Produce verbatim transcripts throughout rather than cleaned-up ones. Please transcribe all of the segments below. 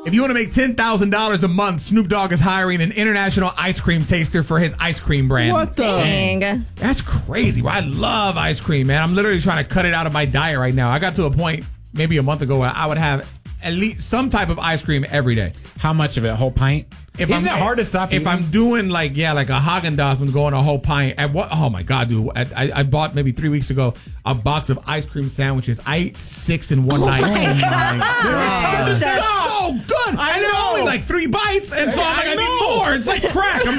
If you want to make ten thousand dollars a month, Snoop Dogg is hiring an international ice cream taster for his ice cream brand. What the? Dang. That's crazy. Well, I love ice cream, man. I'm literally trying to cut it out of my diet right now. I got to a point maybe a month ago where I would have at least some type of ice cream every day. How much of it? A whole pint? If Isn't I'm, it hard to stop If eating? I'm doing like, yeah, like a Haagen-Dazs, I'm going a whole pint. At what? Oh, my God, dude. I, I, I bought maybe three weeks ago a box of ice cream sandwiches. I ate six in one Oh night. my Oh, God. my God. That's so good. I and they're know. only like three bites. And so I'm like, I I, know. need more. It's like crack. I'm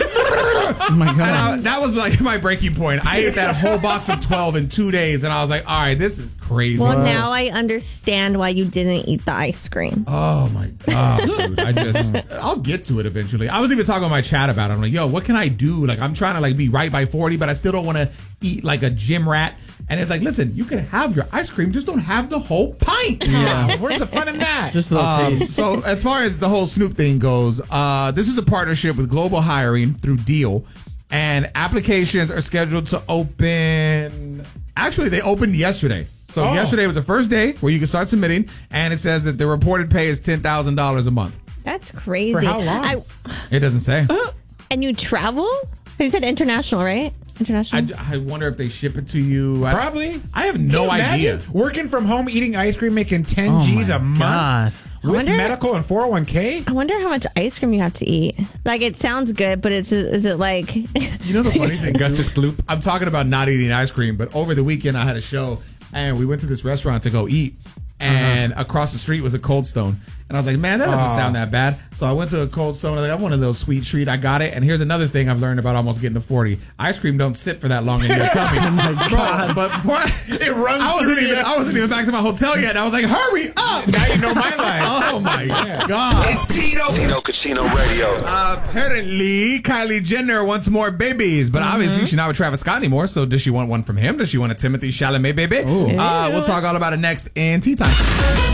Oh my And I, that was like my breaking point. I ate that whole box of twelve in two days, and I was like, all right, this is crazy. Well, now I understand why you didn't eat the ice cream. Oh, my God, dude. I just, I'll get to it eventually. I was even talking with my chat about it. I'm like, yo, what can I do? Like, I'm trying to like be right by forty, but I still don't want to eat like a gym rat. And it's like, listen, you can have your ice cream, just don't have the whole pint. Yeah. Where's the fun in that? Just a little Um, taste. so as far as the whole Snoop thing goes, uh, this is a partnership with Global Hiring through Deal, and applications are scheduled to open. Actually, they opened yesterday. So Oh. yesterday was the first day where you can start submitting, and it says that the reported pay is ten thousand dollars a month. That's crazy. For how long? I, It doesn't say. and you travel? You said international, right? International. I, I wonder if they ship it to you. I, Probably. I have no Can you idea. imagine working from home, eating ice cream, making ten Oh G's my a month God. with wonder- medical and four oh one k? I wonder how much ice cream you have to eat. Like, it sounds good, but it's is it like? You know the funny thing, Augustus Gloop. I'm talking about not eating ice cream, but over the weekend I had a show and we went to this restaurant to go eat, and uh-huh. across the street was a Cold Stone, and I was like, man, that doesn't Oh. sound that bad. So I went to a Cold Stone. I was like, I want a little sweet treat. I got it. And here's another thing I've learned about almost getting to forty: ice cream don't sit for that long in your tummy. Oh my God! But before I, It runs I wasn't through even you. I wasn't even back to my hotel yet. And I was like, hurry up! Now you know my life. Oh my God! It's Tito. Tito Cucino Radio. Uh, apparently, Kylie Jenner wants more babies, but obviously she's not with Travis Scott anymore. So does she want one from him? Does she want a Timothy Chalamet baby? Uh, we'll talk all about it next in Tea Time.